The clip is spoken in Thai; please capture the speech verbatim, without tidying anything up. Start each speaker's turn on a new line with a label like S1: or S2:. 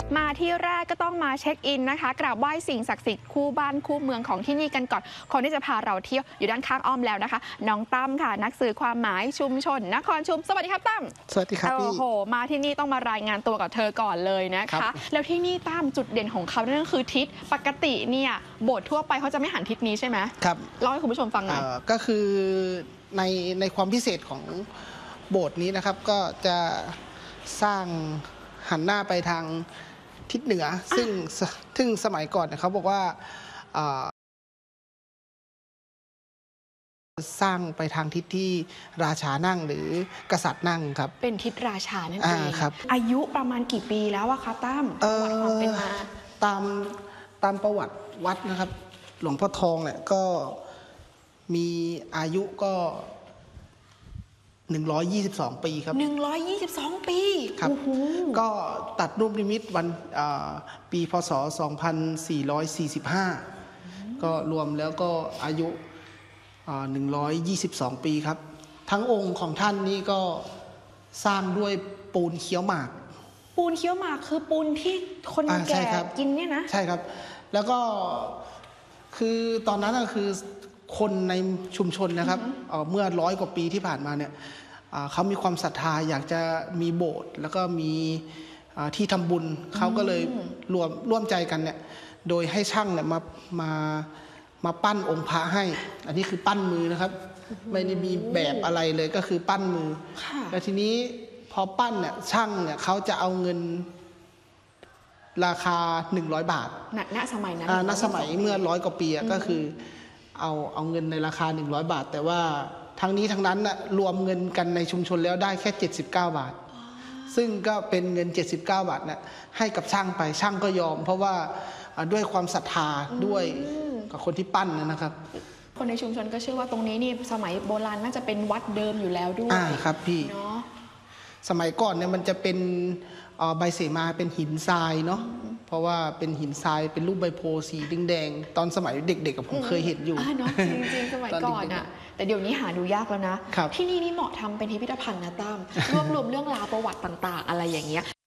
S1: มาที่แรกก็ต้องมาเช็คอินนะคะกราบไหว้สิ่งศักดิ์สิทธิ์คู่บ้านคู่เมืองของที่นี่กันก่อนคนที่จะพาเราเที่ยวอยู่ด้านข้างอ้อมแล้วนะคะน้องตั้มค่ะนักสื่อความหมายชุมชนนครชุมสวัสดีครับตั้ม
S2: สวัสดีครับพี่
S1: โอ้โหมาที่นี่ต้องมารายงานตัวกับเธอก่อนเลยนะคะแล้วที่นี่ตั้มจุดเด่นของเขานั่นก็คือทิศปกติเนี่ยโบสถ์ทั่วไปเขาจะไม่หันทิศนี้ใช่ไหม
S2: ครับ
S1: เล่าให้คุณผู้ชมฟังหน่อย
S2: ก็คือในในความพิเศษของโบสถ์นี้นะครับก็จะสร้างหันหน้าไปทางทิศเหนือซึ่งซึ่งสมัยก่อนเขาบอกว่าสร้างไปทางทิศที่ราชานั่งหรือกษัตริย์นั่งครับ
S1: เป็นทิศราชานั่นเอง
S2: ครับ
S1: อายุประมาณกี่ปีแล้วอะคะตั้มวัดความเป็นมา
S2: ตามตามประวัติวัดนะครับหลวงพ่อทองเนี่ยก็มีอายุก็หนึ่งร้อยยี่สิบสองปีครับ
S1: หนึ่งร้อยยี่สิบสองปี
S2: ครับก็ตัดรูปนิมิตวันปีพศสองพันสี่ร้อยสี่สิบห้าก็รวมแล้วก็อายุหนึ่งร้อยยี่สิบสองปีครับทั้งองค์ของท่านนี้ก็สร้างด้วยปูนเคี้ยวหมาก
S1: ปูนเคี้ยวหมากคือปูนที่คนแก่กินเนี่ยนะ
S2: ใช่ครับแล้วก็คือตอนนั้นก็คือคนในชุมชนนะครับเมื่อร้อยกว่าปีที่ผ่านมาเนี่ยเขามีความศรัทธาอยากจะมีโบสถ์แล้วก็มีที่ทำบุญเขาก็เลยรวมร่วมใจกันเนี่ยโดยให้ช่างเนี่ยมามามาปั้นองค์พระให้อันนี้คือปั้นมือนะครับไม่ได้มีแบบอะไรเลยก็คือปั้นมือแล้วทีนี้พอปั้นเนี่ยช่างเนี่ยเขาจะเอาเงินราคาหนึ่งร้อยบาท
S1: ณสมัยนั้น
S2: ณสมัยเมื่อร้อยกว่าปีก็คือเอาเอาเงินในราคาหนึ่งร้อยบาทแต่ว่าทั้งนี้ทั้งนั้นนะรวมเงินกันในชุมชนแล้วได้แค่เจ็ดสิบเก้าบาทซึ่งก็เป็นเงินเจ็ดสิบเก้าบาทนะให้กับช่างไปช่างก็ยอมเพราะว่าด้วยความศรัทธาด้วยกับคนที่ปั้นนะครับ
S1: คนในชุมชนก็เชื่อว่าตรงนี้นี่สมัยโบราณน่าจะเป็นวัดเดิมอยู่แล้วด้วย
S2: อ่าครับพี่
S1: เนาะ
S2: สมัยก่อนเนี่ยมันจะเป็นใบเสมาเป็นหินทรายเนาะเพราะว่าเป็นหินทรายเป็นรูปใบโพสีแดงๆตอนสมัยเด็กๆกับผมเคยเห็นอยู่
S1: เนาะจริงๆสมัยก่อนอ่ะแต่เดี๋ยวนี้หาดูยากแล้วนะที่นี่นี่เหมาะทำเป็นพิพิธภัณฑ์นะตั้มรวบรวมเรื่องราวประวัติต่างๆอะไรอย่างเงี้ย